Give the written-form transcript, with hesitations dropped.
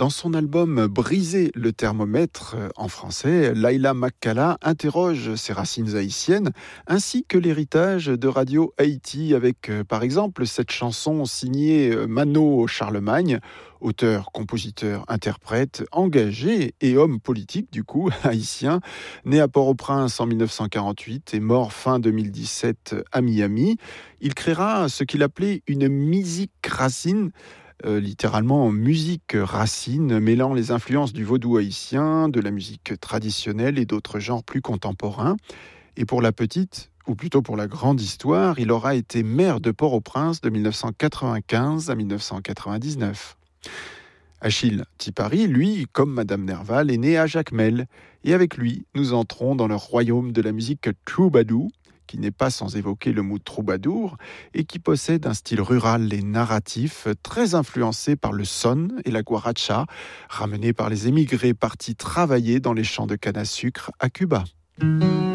Dans son album Briser le thermomètre en français, Laila Makkala interroge ses racines haïtiennes ainsi que l'héritage de Radio Haïti avec par exemple cette chanson signée Mano Charlemagne, auteur, compositeur, interprète, engagé et homme politique du coup, haïtien, né à Port-au-Prince en 1948 et mort fin 2017 à Miami. Il créera ce qu'il appelait une musique racine, littéralement musique racine, mêlant les influences du vaudou haïtien, de la musique traditionnelle et d'autres genres plus contemporains. Et pour la petite, ou plutôt pour la grande histoire, il aura été maire de Port-au-Prince de 1995 à 1999. Achille Tipari, lui, comme Madame Nerval, est né à Jacmel. Et avec lui, nous entrons dans le royaume de la musique troubadour, qui n'est pas sans évoquer le mot troubadour, et qui possède un style rural et narratif très influencé par le son et la guaracha, ramenés par les émigrés partis travailler dans les champs de canne à sucre à Cuba.